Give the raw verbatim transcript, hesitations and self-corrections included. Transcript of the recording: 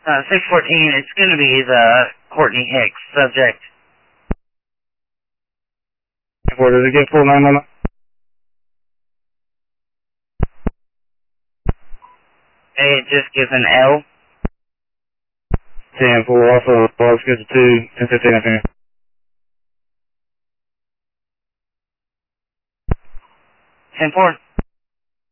Uh, six fourteen, it's going to be the Courtney Hicks subject. What did it get full nine one nine? It just gives an L. ten four, also, log schedule two, ten fifteen afternoon. ten four.